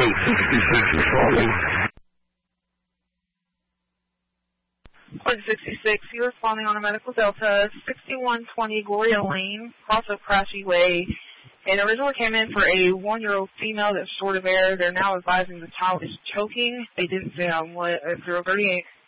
is falling. 166, you're responding on a Medical Delta, 6120 Gloria Lane, cross of Crashy Way. And originally came in for a 1-year-old female that's short of air. They're now advising the child is choking. They didn't say on what. 038.